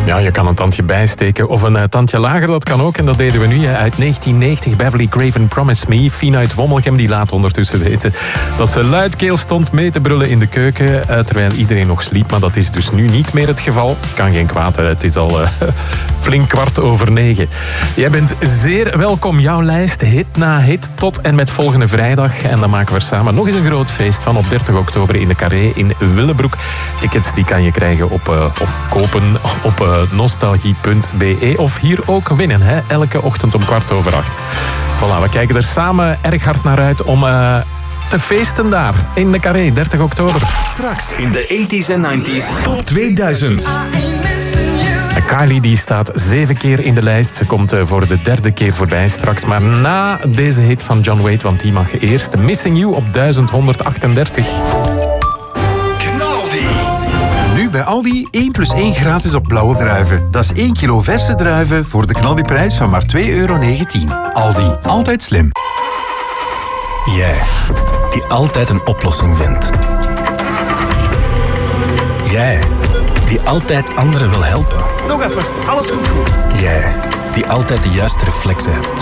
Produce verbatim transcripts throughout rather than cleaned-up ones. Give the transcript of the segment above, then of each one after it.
Ja, je kan een tandje bijsteken of een uh, tandje lager, dat kan ook. En dat deden we nu. Hè. Uit negentien negentig, Beverly Craven, Promise Me. Fien uit Wommelgem, die laat ondertussen weten dat ze luidkeels stond mee te brullen in de keuken, uh, terwijl iedereen nog sliep. Maar dat is dus nu niet meer het geval. Kan geen kwaad, hè. Het is al uh, flink kwart over negen. Jij bent zeer welkom. Jouw lijst, hit na hit, tot en met volgende vrijdag. En dan maken we er samen nog eens een groot feest van op dertig oktober in de Carré in Willebroek. Tickets die kan je krijgen op, uh, of kopen op uh, nostalgie punt b e of hier ook winnen, hè? Elke ochtend om kwart over acht. Voilà, we kijken er samen erg hard naar uit om uh, te feesten daar in de Carré, dertig oktober. Straks in de tachtiger en negentiger top tweeduizend. Kylie die staat zeven keer in de lijst. Ze komt uh, voor de derde keer voorbij straks. Maar na deze hit van John Waite, want die mag eerst. Missing You op duizend honderdachtendertig. Bij Aldi één plus één gratis op blauwe druiven. Dat is één kilo verse druiven voor de knaldiprijs van maar twee euro negentien. Aldi, altijd slim. Jij, die altijd een oplossing vindt. Jij, die altijd anderen wil helpen. Nog even, alles komt goed. Jij, die altijd de juiste reflexen hebt.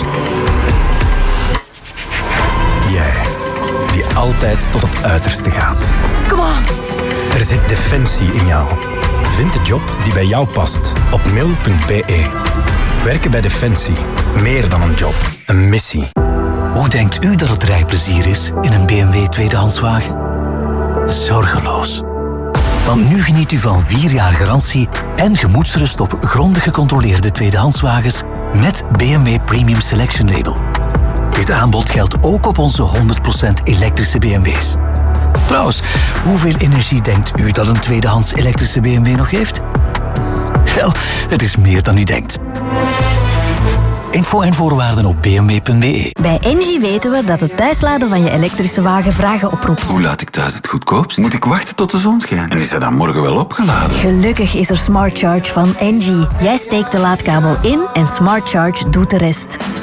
Jij, die altijd tot het uiterste gaat. Come on! Er zit defensie in jou. Vind de job die bij jou past op mail punt b e. Werken bij Defensie. Meer dan een job. Een missie. Hoe denkt u dat het rijplezier is in een B M W tweedehandswagen? Zorgeloos. Want nu geniet u van vier jaar garantie en gemoedsrust op grondig gecontroleerde tweedehandswagens met B M W Premium Selection Label. Dit aanbod geldt ook op onze honderd procent elektrische B M W's. Trouwens, hoeveel energie denkt u dat een tweedehands elektrische B M W nog heeft? Wel, het is meer dan u denkt. Info en voorwaarden op b m w punt b e. Bij Engie weten we dat het thuisladen van je elektrische wagen vragen oproept. Hoe laat ik thuis het goedkoopst? Moet ik wachten tot de zon schijnt? En is hij dan morgen wel opgeladen? Gelukkig is er Smart Charge van Engie. Jij steekt de laadkabel in en Smart Charge doet de rest.